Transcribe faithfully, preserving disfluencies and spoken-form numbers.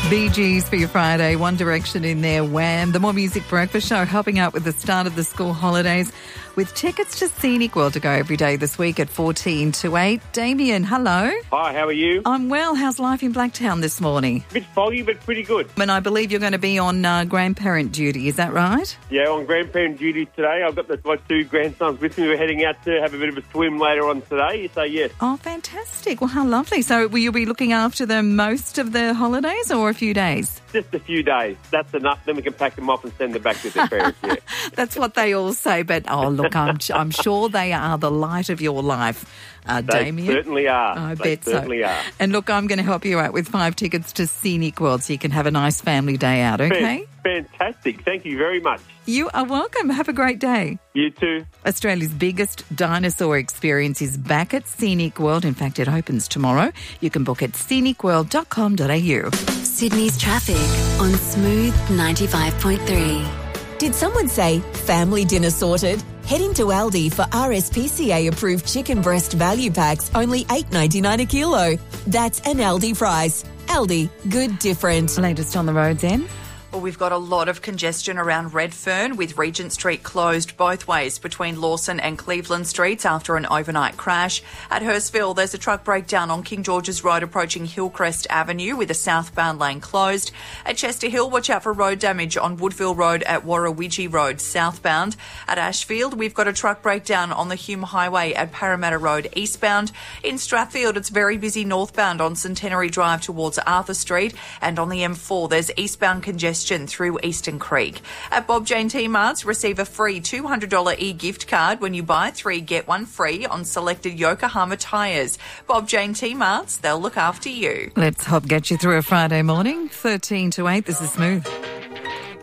Bee Gees for your Friday, One Direction in there, Wham. The More Music Breakfast Show helping out with the start of the school holidays with tickets to Scenic World to go every day this week at fourteen to eight. Damien, hello. Hi, how are you? I'm well. How's life in Blacktown this morning? A bit foggy, but pretty good. And I believe you're going to be on uh, grandparent duty, is that right? Yeah, on grandparent duty today. I've got the, my two grandsons with me. We're heading out to have a bit of a swim later on today, so yes. Oh, fantastic. Well, how lovely. So will you be looking after them most of the holidays or a few days? Just a few days. That's enough. Then we can pack them off and send them back to their parents, yeah. That's what they all say, but oh, look, I'm, I'm sure they are the light of your life, uh, They Damien. certainly are. I they bet certainly so. are. And look, I'm going to help you out with five tickets to Scenic World so you can have a nice family day out, okay? Fantastic. Thank you very much. You are welcome. Have a great day. You too. Australia's biggest dinosaur experience is back at Scenic World. In fact, it opens tomorrow. You can book at scenic world dot com dot a u. Sydney's traffic on Smooth ninety-five point three. Did someone say family dinner sorted? Head into Aldi for R S P C A approved chicken breast value packs, only eight ninety-nine a kilo. That's an Aldi price. Aldi, good different. Latest on the roads, Em? Well, we've got a lot of congestion around Redfern with Regent Street closed both ways between Lawson and Cleveland Streets after an overnight crash. At Hurstville, there's a truck breakdown on King George's Road approaching Hillcrest Avenue with a southbound lane closed. At Chester Hill, watch out for road damage on Woodville Road at Warrawidgee Road southbound. At Ashfield, we've got a truck breakdown on the Hume Highway at Parramatta Road eastbound. In Strathfield, it's very busy northbound on Centenary Drive towards Arthur Street. And on the M four, there's eastbound congestion through Eastern Creek. At Bob Jane T-Marts, receive a free two hundred dollars e-gift card when you buy three, get one free on selected Yokohama tyres. Bob Jane T-Marts, they'll look after you. Let's help get you through a Friday morning, thirteen to eight. This is Smooth.